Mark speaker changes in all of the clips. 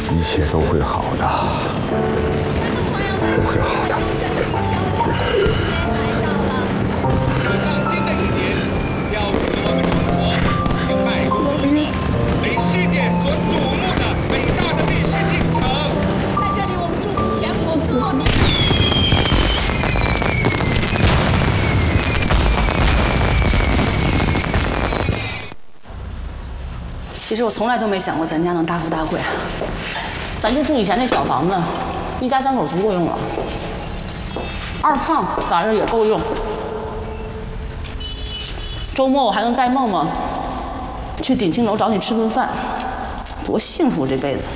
Speaker 1: 一切都会好的，都会好的。
Speaker 2: 上新的一年，标志着我们中国已经迈入了一个为世界所瞩目的伟大的历史进程。
Speaker 3: 在这里，我们祝福全国各民。
Speaker 4: 其实我从来都没想过咱家能大富大贵，咱就住以前那小房子，一家三口足够用了。二胖反正也够用，周末我还能带梦梦去鼎庆楼找你吃顿饭，多幸福这辈子！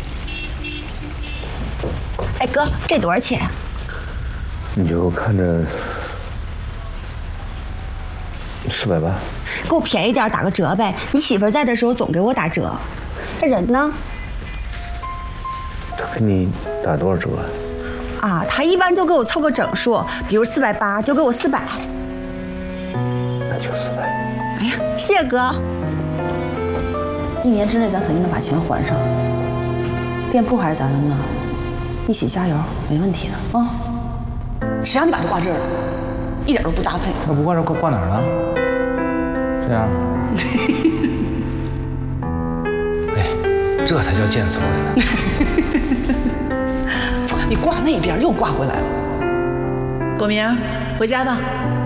Speaker 5: 哎哥，这多少钱？
Speaker 1: 你就看着480。
Speaker 5: 给我便宜点，打个折呗！你媳妇在的时候总给我打折。这人呢？
Speaker 1: 他给你打多少折
Speaker 5: 啊，他一般就给我凑个整数，比如480就给我400。
Speaker 1: 那就400。
Speaker 5: 哎呀，谢谢哥。
Speaker 4: 1年之内咱肯定能把钱还上，店铺还是咱的呢，一起加油，没问题的啊！谁让你把这挂这儿了？一点都不搭配。
Speaker 6: 那不挂这挂哪儿了？这样。哎，这才叫见词人呢。
Speaker 4: 你挂那边又挂回来了。国民，回家吧。